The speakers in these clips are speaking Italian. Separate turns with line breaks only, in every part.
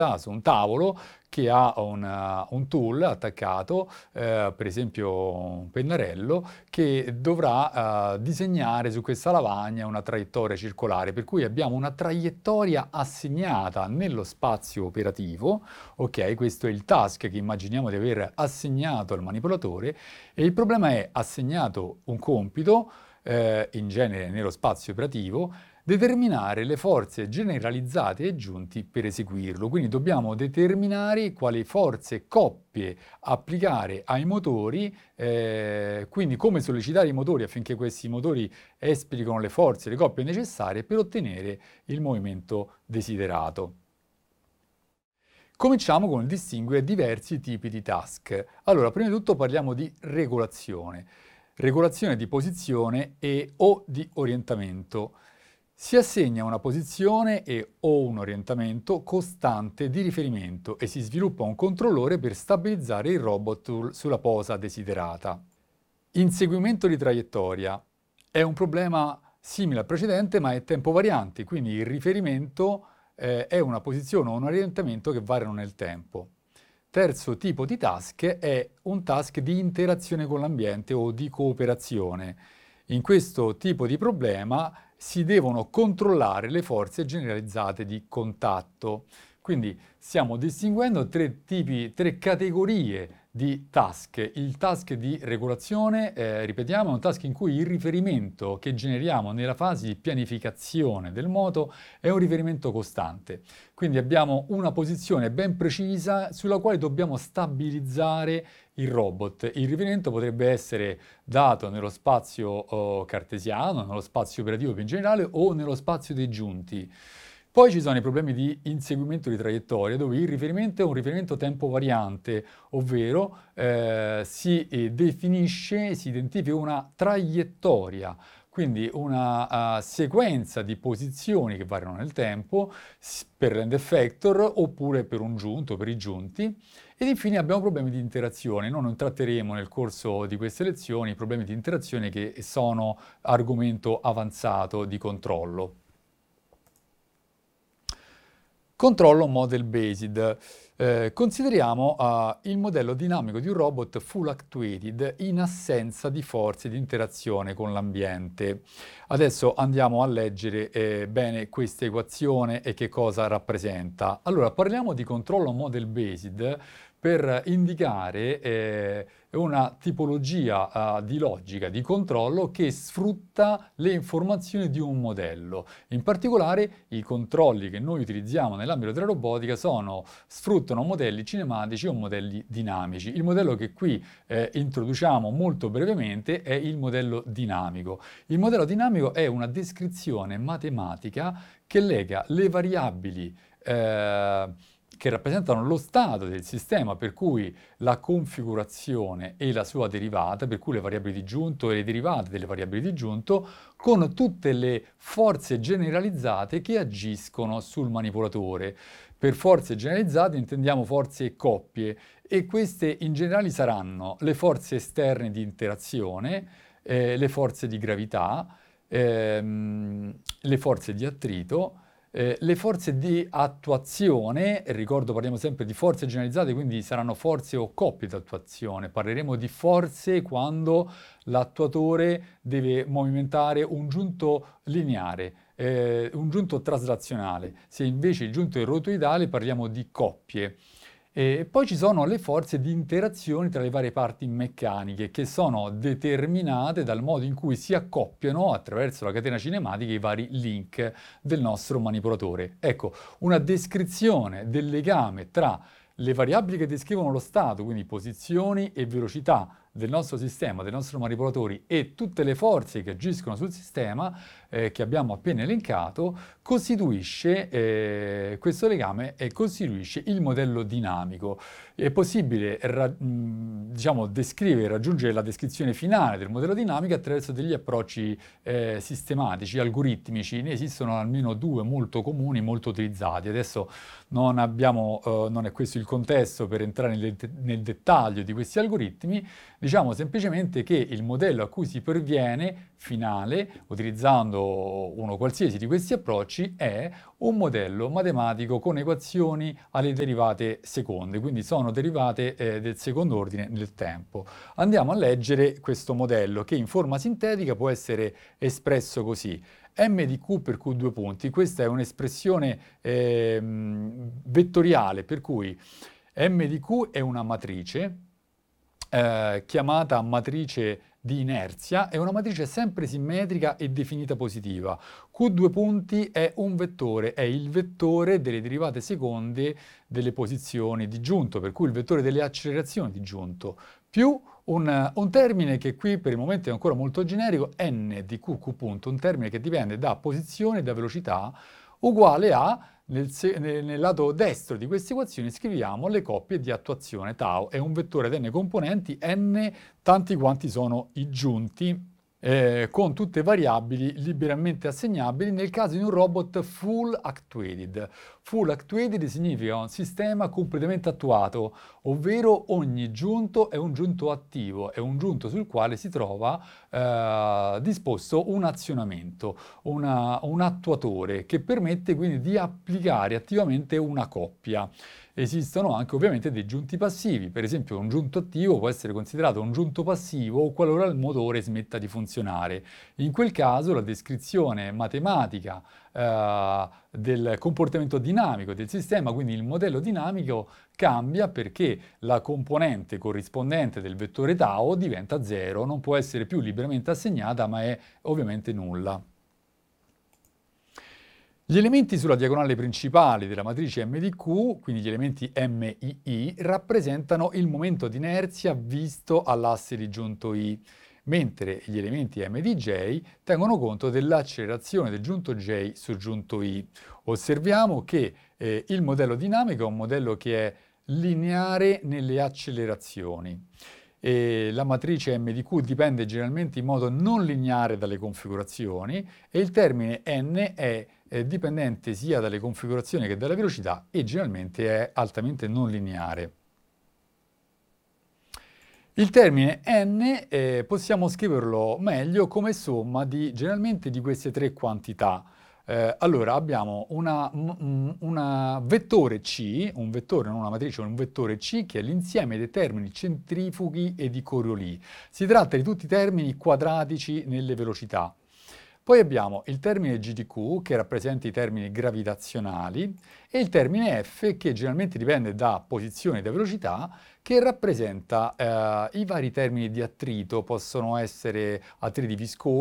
su un tavolo che ha un tool attaccato, per esempio un pennarello, che dovrà disegnare su questa lavagna una traiettoria circolare, per cui abbiamo una traiettoria assegnata nello spazio operativo, ok? Questo è il task che immaginiamo di aver assegnato al manipolatore, e il problema è assegnato un compito, in genere nello spazio operativo, determinare le forze generalizzate e giunti per eseguirlo. Quindi dobbiamo determinare quali forze coppie applicare ai motori, quindi come sollecitare i motori affinché questi motori esplicano le forze, le coppie necessarie per ottenere il movimento desiderato. Cominciamo con il distinguere diversi tipi di task. Allora, prima di tutto parliamo di regolazione. Regolazione di posizione e o di orientamento. Si assegna una posizione e o un orientamento costante di riferimento e si sviluppa un controllore per stabilizzare il robot sulla posa desiderata. Inseguimento di traiettoria. È un problema simile al precedente, ma è tempo variante, quindi il riferimento è una posizione o un orientamento che variano nel tempo. Terzo tipo di task è un task di interazione con l'ambiente o di cooperazione. In questo tipo di problema si devono controllare le forze generalizzate di contatto. Quindi stiamo distinguendo tre categorie di task. Il task di regolazione, ripetiamo, è un task in cui il riferimento che generiamo nella fase di pianificazione del moto è un riferimento costante. Quindi abbiamo una posizione ben precisa sulla quale dobbiamo stabilizzare il robot. Il riferimento potrebbe essere dato nello spazio cartesiano, nello spazio operativo più in generale o nello spazio dei giunti. Poi ci sono i problemi di inseguimento di traiettoria, dove il riferimento è un riferimento tempo variante, ovvero si definisce, si identifica una traiettoria, quindi una sequenza di posizioni che variano nel tempo per l'end effector oppure per un giunto, per i giunti. Ed infine abbiamo problemi di interazione. Noi non tratteremo nel corso di queste lezioni i problemi di interazione che sono argomento avanzato di controllo. Controllo model based. Consideriamo il modello dinamico di un robot full actuated in assenza di forze di interazione con l'ambiente. Adesso andiamo a leggere bene questa equazione e che cosa rappresenta. Allora, parliamo di controllo model based per indicare una tipologia di logica di controllo che sfrutta le informazioni di un modello. In particolare, i controlli che noi utilizziamo nell'ambito della robotica sfruttano modelli cinematici o modelli dinamici. Il modello che qui introduciamo molto brevemente è il modello dinamico. Il modello dinamico è una descrizione matematica che lega le variabili che rappresentano lo stato del sistema, per cui la configurazione e la sua derivata, per cui le variabili di giunto e le derivate delle variabili di giunto, con tutte le forze generalizzate che agiscono sul manipolatore. Per forze generalizzate intendiamo forze e coppie, e queste in generale saranno le forze esterne di interazione, le forze di gravità, le forze di attrito, le forze di attuazione. Ricordo, parliamo sempre di forze generalizzate, quindi saranno forze o coppie di attuazione. Parleremo di forze quando l'attuatore deve movimentare un giunto lineare, un giunto traslazionale. Se invece il giunto è rotoidale, parliamo di coppie. E poi ci sono le forze di interazione tra le varie parti meccaniche, che sono determinate dal modo in cui si accoppiano attraverso la catena cinematica i vari link del nostro manipolatore. Ecco, una descrizione del legame tra le variabili che descrivono lo stato, quindi posizioni e velocità del nostro sistema, dei nostri manipolatori, e tutte le forze che agiscono sul sistema che abbiamo appena elencato, costituisce questo legame e costituisce il modello dinamico. È possibile descrivere e raggiungere la descrizione finale del modello dinamico attraverso degli approcci sistematici, algoritmici. Ne esistono almeno due molto comuni, molto utilizzati. Adesso non è questo il contesto per entrare nel dettaglio di questi algoritmi, Diciamo semplicemente che il modello a cui si perviene finale, utilizzando uno qualsiasi di questi approcci, è un modello matematico con equazioni alle derivate seconde, quindi sono derivate del secondo ordine nel tempo. Andiamo a leggere questo modello che in forma sintetica può essere espresso così. M di Q per Q due punti, questa è un'espressione vettoriale, per cui M di Q è una matrice chiamata matrice di inerzia, è una matrice sempre simmetrica e definita positiva. Q due punti è un vettore, è il vettore delle derivate seconde delle posizioni disgiunto, per cui il vettore delle accelerazioni disgiunto, più un termine che qui per il momento è ancora molto generico, n di q punto, un termine che dipende da posizione e da velocità, uguale a, nel lato destro di questa equazione scriviamo le coppie di attuazione. Tau è un vettore ad n componenti, n tanti quanti sono i giunti, con tutte variabili liberamente assegnabili nel caso di un robot full actuated. Full actuated significa un sistema completamente attuato, ovvero ogni giunto è un giunto attivo, è un giunto sul quale si trova disposto un azionamento, un attuatore che permette quindi di applicare attivamente una coppia. Esistono anche ovviamente dei giunti passivi, per esempio un giunto attivo può essere considerato un giunto passivo qualora il motore smetta di funzionare. In quel caso la descrizione matematica del comportamento dinamico del sistema, quindi il modello dinamico, cambia perché la componente corrispondente del vettore tau diventa 0, non può essere più liberamente assegnata ma è ovviamente nulla. Gli elementi sulla diagonale principale della matrice M di Q, quindi gli elementi MII, rappresentano il momento di inerzia visto all'asse di giunto I, mentre gli elementi M di J tengono conto dell'accelerazione del giunto J sul giunto I. Osserviamo che il modello dinamico è un modello che è lineare nelle accelerazioni. La matrice M di Q dipende generalmente in modo non lineare dalle configurazioni e il termine n è dipendente sia dalle configurazioni che dalla velocità e generalmente è altamente non lineare. Il termine n possiamo scriverlo meglio come somma generalmente di queste tre quantità. Allora abbiamo un vettore C, un vettore, non una matrice, un vettore C che è l'insieme dei termini centrifughi e di Coriolis. Si tratta di tutti i termini quadratici nelle velocità. Poi abbiamo il termine G di Q che rappresenta i termini gravitazionali e il termine F che generalmente dipende da posizione e da velocità che rappresenta i vari termini di attrito, possono essere attriti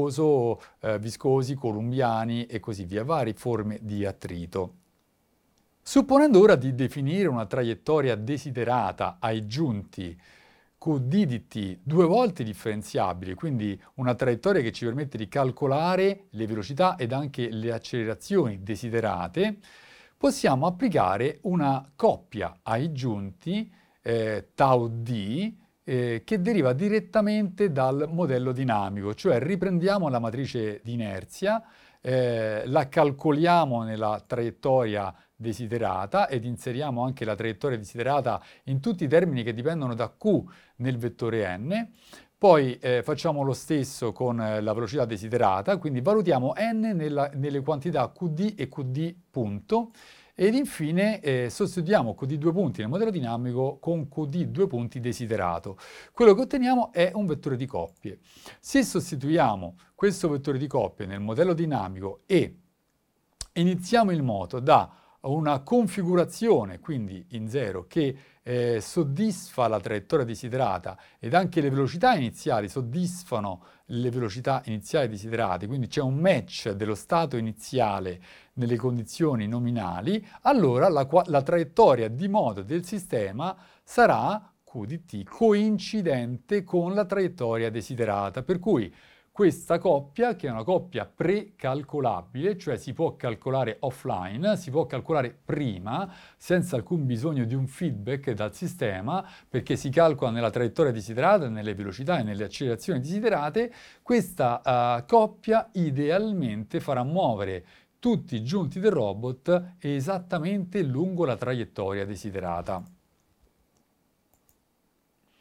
viscosi, columbiani e così via, varie forme di attrito. Supponendo ora di definire una traiettoria desiderata ai giunti QD di t due volte differenziabile, quindi una traiettoria che ci permette di calcolare le velocità ed anche le accelerazioni desiderate, possiamo applicare una coppia ai giunti tau d che deriva direttamente dal modello dinamico, cioè riprendiamo la matrice di inerzia, la calcoliamo nella traiettoria desiderata ed inseriamo anche la traiettoria desiderata in tutti i termini che dipendono da Q nel vettore n, poi facciamo lo stesso con la velocità desiderata, quindi valutiamo n nelle quantità qd e qd punto, ed infine sostituiamo qd due punti nel modello dinamico con qd due punti desiderato. Quello che otteniamo è un vettore di coppie. Se sostituiamo questo vettore di coppie nel modello dinamico e iniziamo il moto da una configurazione, quindi in 0, che soddisfa la traiettoria desiderata ed anche le velocità iniziali soddisfano le velocità iniziali desiderate, quindi c'è un match dello stato iniziale nelle condizioni nominali, allora la traiettoria di moto del sistema sarà Q di t coincidente con la traiettoria desiderata, per cui questa coppia, che è una coppia precalcolabile, cioè si può calcolare offline, si può calcolare prima, senza alcun bisogno di un feedback dal sistema, perché si calcola nella traiettoria desiderata, nelle velocità e nelle accelerazioni desiderate, questa coppia idealmente farà muovere tutti i giunti del robot esattamente lungo la traiettoria desiderata.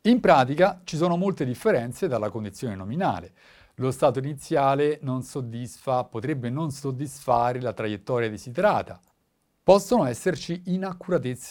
In pratica ci sono molte differenze dalla condizione nominale. Lo stato iniziale non soddisfa, potrebbe non soddisfare la traiettoria desiderata. Possono esserci inaccuratezze